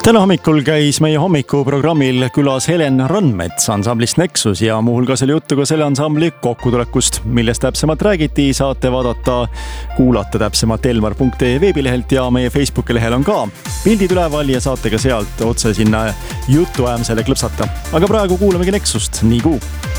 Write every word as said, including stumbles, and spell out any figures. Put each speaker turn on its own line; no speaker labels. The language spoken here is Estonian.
Täna hommikul käis meie hommikuprogrammil külas Helen Randmets ansamblist Nexus ja muuhulgas oli juttu ka selle ansambli kokkutulekust. Millest täpsemalt räägiti, saate vaadata, kuulata täpsemalt elmar punkt ee veebilehelt ja meie Facebooki lehel on ka pildid üleval ja saate ka sealt otse sinna jutuajamisele klõpsata. Aga praegu kuulamegi Nexust, nii kuu!